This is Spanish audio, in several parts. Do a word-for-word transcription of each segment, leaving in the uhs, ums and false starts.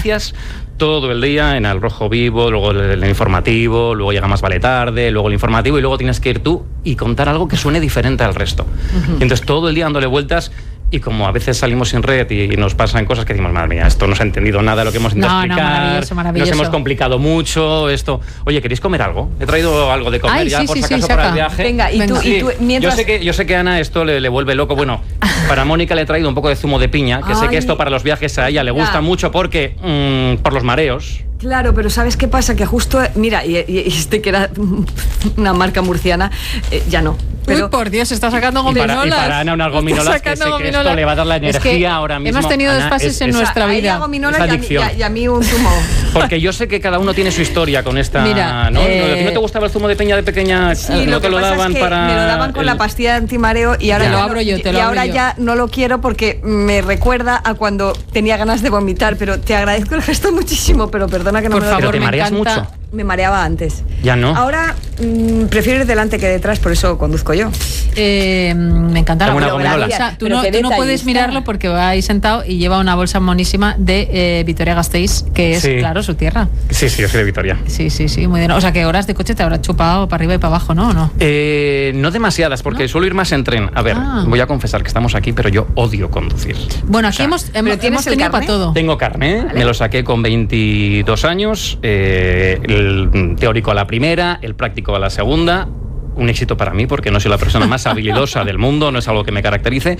noticias todo el día en Al Rojo Vivo, luego el, el informativo, luego llega Más Vale Tarde, luego el informativo y luego tienes que ir tú y contar algo que suene diferente al resto. Uh-huh. Y entonces todo el día dándole vueltas. Y como a veces salimos sin red y, y nos pasan cosas que decimos, madre mía, esto no se ha entendido nada de lo que hemos intentado no, explicar, no, maravilloso, maravilloso. nos hemos complicado mucho, esto... Oye, ¿queréis comer algo? He traído algo de comer. Ay, ya, sí, por sí, si acaso, sí, para saca. el viaje. Venga, y Venga. tú, y tú mientras... Yo sé que, yo sé que a Ana esto le, le vuelve loco. Bueno, para Mónica le he traído un poco de zumo de piña, que Ay. sé que esto para los viajes a ella le gusta Ya. mucho porque... Mmm, por los mareos. Claro, pero ¿sabes qué pasa? Que justo, mira, y, y, y este que era una marca murciana, eh, ya no. Pero, Uy, por Dios, está sacando Y gominolas. para, y para Ana unas gominolas que sé que esto le va a dar la energía es que ahora mismo. Hemos tenido Ana, desfases es, en es, nuestra a vida. ella gominolas Es y a, mí, adicción. y, a, y a mí un zumo. Porque yo sé que cada uno tiene su historia con esta... Mira, ¿no? eh, ¿A ti no te gustaba el zumo de peña de pequeña? Sí, ¿No lo te que lo pasa daban es que para...? me lo daban con el... la pastilla de antimareo y ahora, Te lo ya, abro no, yo, te lo y abro ahora yo. ya no lo quiero porque me recuerda a cuando tenía ganas de vomitar, pero te agradezco el gesto muchísimo, pero perdona que no Por me lo favor, ¿Pero te me mareas encanta. mucho? Me mareaba antes. Ya no. Ahora mmm, prefiero ir delante que detrás, por eso conduzco yo. Eh, me encanta la Como una bolsa. gominola. O sea, tú Pero no, qué tú no puedes detallista. mirarlo porque va ahí sentado y lleva una bolsa monísima de eh, Vitoria-Gasteiz, que es, Sí. claro, su tierra. Sí, sí, yo soy de Vitoria. Sí, sí, sí, muy bien. O sea, que horas de coche te habrás chupado para arriba y para abajo, ¿no? ¿O no? Eh, no demasiadas, porque ¿No? suelo ir más en tren. A ver, Ah. voy a confesar que estamos aquí, pero yo odio conducir. Bueno, aquí O sea, hemos, hemos, ¿tienes hemos el tenido para carné? todo. Tengo carné, me lo saqué con veintidós años, eh, el teórico a la primera, el práctico a la segunda. Un éxito para mí porque no soy la persona más habilidosa del mundo, no es algo que me caracterice,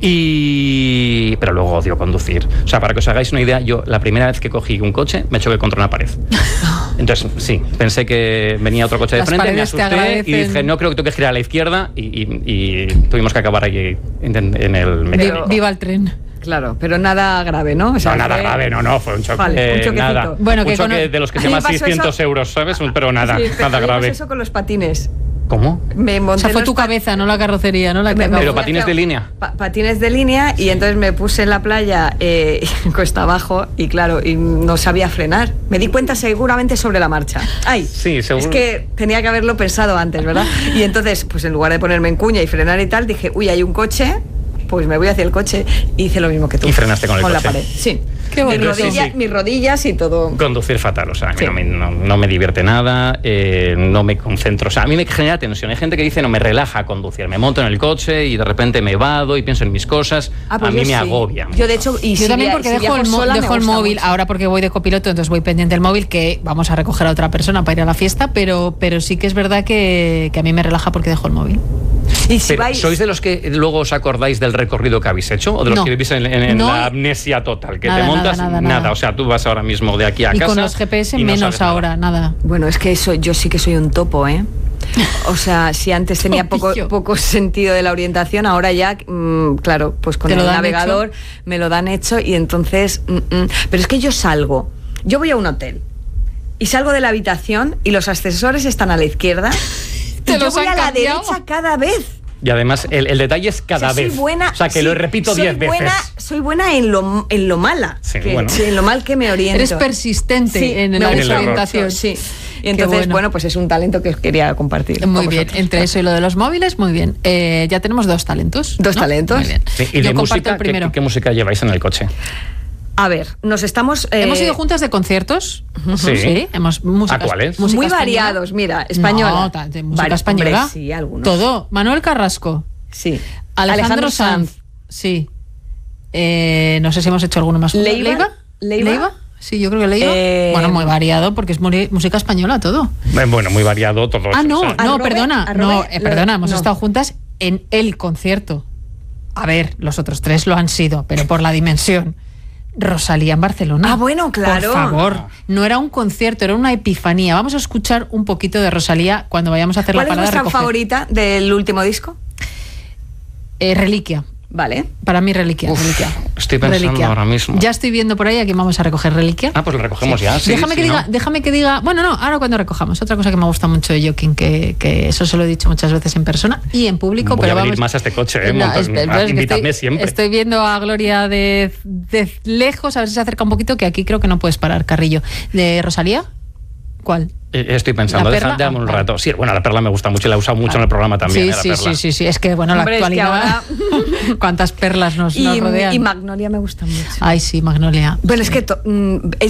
y pero luego odio conducir. O sea, para que os hagáis una idea, yo la primera vez que cogí un coche me choqué contra una pared. Entonces, sí, pensé que venía otro coche de Las frente, me paredes te asusté y agradecen. dije, no creo que tengo que girar a la izquierda, y, y- y tuvimos que acabar ahí en, en el Vi- mecánico. Viva el tren. Claro, pero nada grave, ¿no? O sea, No, nada fue- grave, no, no, fue un choque. Vale, un eh, choquecito. nada. Bueno, un que choque con- de los que A se mí llama me pasó seiscientos eso- euros, ¿sabes? Pero nada, Sí, pero nada a mí me pasó grave. eso con los patines. ¿Cómo? Me monté O sea, fue los tu pa- cabeza, no la carrocería, ¿no? La que Me- me acabó. Pero fui patines hacia- de línea. pa- patines de línea y entonces me puse en la playa eh, cuesta abajo y claro, y no sabía frenar. Me di cuenta seguramente sobre la marcha. Ay, Sí, seguro. es que tenía que haberlo pensado antes, ¿verdad? Y entonces, pues en lugar de ponerme en cuña y frenar y tal, dije, uy, hay un coche, pues me voy hacia el coche y hice lo mismo que tú. Y frenaste con el la coche. pared, sí. Qué mis, bonito. rodillas, Sí, sí. mis rodillas y todo. Conducir fatal, o sea, a mí Sí. no, me, no, no me divierte nada, eh, no me concentro, o sea, a mí me genera tensión. Hay gente que dice, no, me relaja conducir, me monto en el coche y de repente me vado y pienso en mis cosas, Ah, pues a mí yo me sí. agobia. Yo de hecho, y Yo si también via- porque si dejo viajo el, mo- sola, me dejo el gusta móvil, mucho. ahora porque voy de copiloto, entonces voy pendiente del móvil, que vamos a recoger a otra persona para ir a la fiesta, pero, pero sí que es verdad que, que a mí me relaja porque dejo el móvil. Y si Pero, vais, ¿sois de los que luego os acordáis del recorrido que habéis hecho? ¿O de los No. que vivís en, en- en No. la amnesia total? Que Nada, te montas, nada, nada, nada. o sea, tú vas ahora mismo de aquí a Y casa. con los G P S y no menos sabes nada. ahora, nada. Bueno, es que eso yo sí que soy un topo, ¿eh? O sea, si antes tenía poco, Topillo. poco sentido de la orientación, ahora ya, mm, claro, pues con ¿Te lo el dan navegador hecho? me lo dan hecho y entonces... mm, mm. Pero es que yo salgo, yo voy a un hotel y salgo de la habitación y los ascensores están a la izquierda ¿Te y yo los voy han a la cambiado? derecha cada vez. Y además, el, el detalle es cada O sea, vez. Soy buena, o sea, que sí, lo repito soy diez buena- veces. Soy buena en lo, en lo mala. Sí, que- bueno. sí, en lo mal que me oriento. Eres persistente Sí, en me la gusta desorientación. mucho, sí. Y Qué entonces, bueno. bueno. pues es un talento que os quería compartir. Muy con bien, vosotros. entre eso y lo de los móviles, muy bien. Eh, ya tenemos dos talentos. Dos ¿no? talentos. Muy bien. Sí, y Yo de comparto música, el primero. ¿qué, qué música lleváis en el coche? A ver, nos estamos... eh, Hemos ido juntas de conciertos. Sí. Sí, hemos música, ¿A cuáles? música muy española. variados, mira, española. No, ta- de música Vari- española. hombre, sí, algunos. Todo. Manuel Carrasco. Sí. Alejandro, Sanz. Sí. Eh, no sé si hemos hecho alguno más. juntos. ¿Leiva? ¿Leiva? Sí, yo creo que Leiva. Eh, Bueno, muy variado porque es muri- música española todo. Eh, Bueno, muy variado todo. Ah, eso, no, o sea. no, Robert- perdona. a No, Robert- eh, perdona, hemos no. estado juntas en el concierto. A ver, los otros tres lo han sido, pero por la dimensión. Rosalía en Barcelona. Ah, bueno, claro. Por favor, no era un concierto, era una epifanía. Vamos a escuchar un poquito de Rosalía cuando vayamos a hacer ¿Cuál la es parada. a vuestra recoger. favorita del último disco? Eh, Reliquia. Vale. Para mí, Reliquia. Uf, Reliquia. estoy pensando Reliquia. ahora mismo. Ya estoy viendo por ahí a quién vamos a recoger Reliquia. Ah, pues lo recogemos ya. Sí, déjame, sí, que ¿no? diga, déjame que diga. Bueno, no, ahora cuando recojamos. Otra cosa que me gusta mucho de Joaquín, que, que eso se lo he dicho muchas veces en persona y en público. Voy pero a venir vamos, más a este coche, ¿eh? No, Monta- es- es- a- es que invitadme estoy, siempre. Estoy viendo a Gloria de, de lejos, a ver si se acerca un poquito, que aquí creo que no puedes parar, Carrillo. ¿De Rosalía? ¿Cuál? Eh, Estoy pensando, ¿La perla? deja- déjame un Ah, rato. Sí, bueno, la perla me gusta mucho y la he usado mucho en el programa también. Sí, eh, la sí, perla. sí, sí, sí. Es que, bueno, Hombre, la es que actualidad. ¿Cuántas perlas nos, nos Y, rodean? y Magnolia me gusta mucho. Ay, sí, Magnolia. Bueno, Sí. es que to- mm, es